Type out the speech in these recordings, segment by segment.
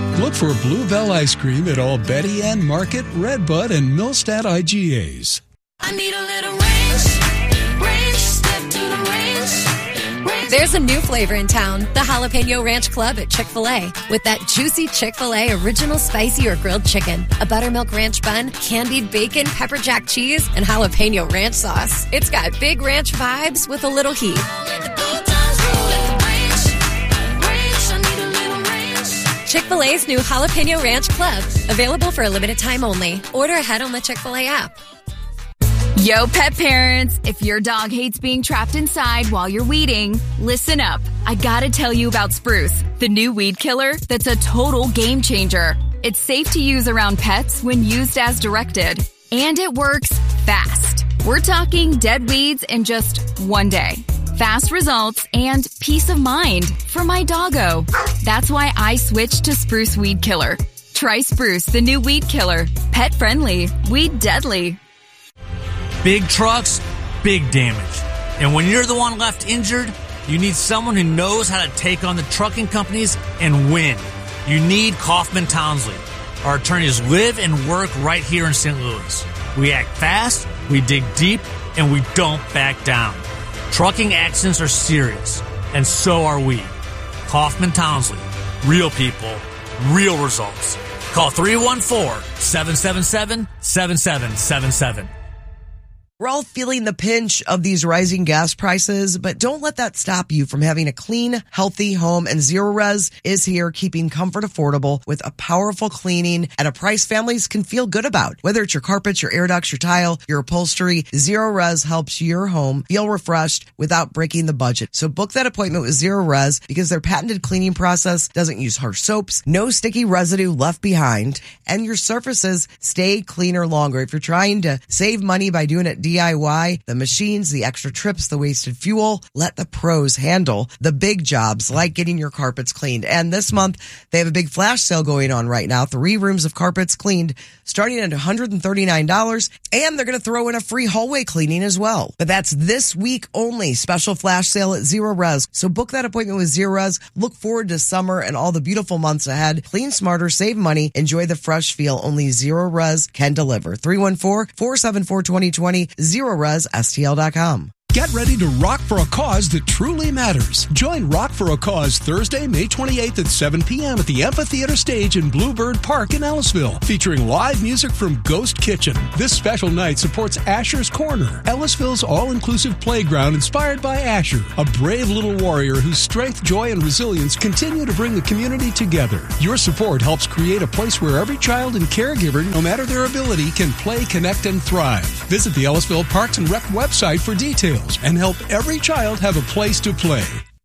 Look for Bluebell ice cream at all Betty Ann Market, Redbud, and Millstadt IGAs. I need a little ranch, step to the ranch. There's a new flavor in town, the Jalapeno Ranch Club at Chick-fil-A. With that juicy Chick-fil-A original spicy or grilled chicken, a buttermilk ranch bun, candied bacon, pepper jack cheese, and jalapeno ranch sauce. It's got big ranch vibes with a little heat. Chick-fil-A's new Jalapeno Ranch Club. Available for a limited time only. Order ahead on the Chick-fil-A app. Yo, pet parents, if your dog hates being trapped inside while you're weeding, listen up. I gotta tell you about Spruce, the new weed killer that's a total game changer. It's safe to use around pets when used as directed. And it works fast. We're talking dead weeds in just one day. Fast results and peace of mind for my doggo. That's why I switched to Spruce Weed Killer. Try Spruce, the new weed killer. Pet friendly, weed deadly. Big trucks, big damage. And when you're the one left injured, you need someone who knows how to take on the trucking companies and win. You need Kaufman Townsley. Our attorneys live and work right here in St. Louis. We act fast, we dig deep, and we don't back down. Trucking accidents are serious, and so are we. Kaufman Townsley. Real people, real results. Call 314-777-7777. We're all feeling the pinch of these rising gas prices, but don't let that stop you from having a clean, healthy home. And Zero Res is here, keeping comfort affordable with a powerful cleaning at a price families can feel good about. Whether it's your carpets, your air ducts, your tile, your upholstery, Zero Res helps your home feel refreshed without breaking the budget. So book that appointment with Zero Res because their patented cleaning process doesn't use harsh soaps, no sticky residue left behind, and your surfaces stay cleaner longer. If you're trying to save money by doing it DIY, the machines, the extra trips, the wasted fuel, let the pros handle the big jobs like getting your carpets cleaned. And this month, they have a big flash sale going on right now. 3 rooms of carpets cleaned starting at $139, and they're going to throw in a free hallway cleaning as well. But that's this week only. Special flash sale at Zero Res. So book that appointment with Zero Res. Look forward to summer and all the beautiful months ahead. Clean smarter, save money, enjoy the fresh feel only Zero Res can deliver. 314-474-2020. ZeroResSTL.com. Get ready to rock for a cause that truly matters. Join Rock for a Cause Thursday, May 28th at 7 p.m. at the Amphitheater Stage in Bluebird Park in Ellisville, featuring live music from Ghost Kitchen. This special night supports Asher's Corner, Ellisville's all-inclusive playground inspired by Asher, a brave little warrior whose strength, joy, and resilience continue to bring the community together. Your support helps create a place where every child and caregiver, no matter their ability, can play, connect, and thrive. Visit the Ellisville Parks and Rec website for details and help every child have a place to play.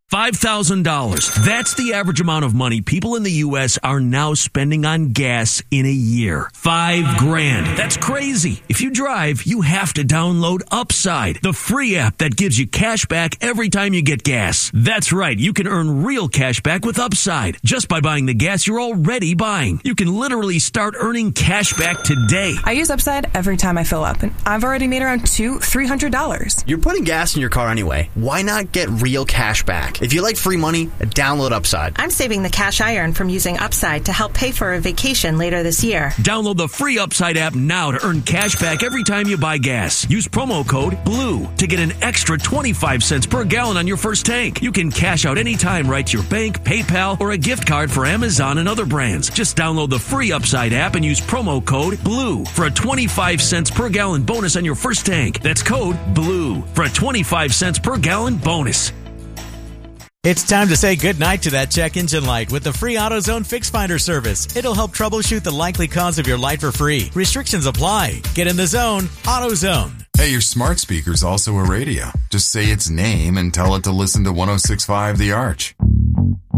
$5,000. That's the average amount of money people in the U.S. are now spending on gas in a year. $5,000. That's crazy. If you drive, you have to download Upside, the free app that gives you cash back every time you get gas. That's right. You can earn real cash back with Upside just by buying the gas you're already buying. You can literally start earning cash back today. I use Upside every time I fill up, and I've already made around $300. You're putting gas in your car anyway. Why not get real cash back? If you like free money, download Upside. I'm saving the cash I earn from using Upside to help pay for a vacation later this year. Download the free Upside app now to earn cash back every time you buy gas. Use promo code BLUE to get an extra 25 cents per gallon on your first tank. You can cash out anytime right to your bank, PayPal, or a gift card for Amazon and other brands. Just download the free Upside app and use promo code BLUE for a 25 cents per gallon bonus on your first tank. That's code BLUE for a 25 cents per gallon bonus. It's time to say goodnight to that check engine light with the free AutoZone Fix Finder service. It'll help troubleshoot the likely cause of your light for free. Restrictions apply. Get in the zone. AutoZone. Hey, your smart speaker's also a radio. Just say its name and tell it to listen to 106.5 The Arch.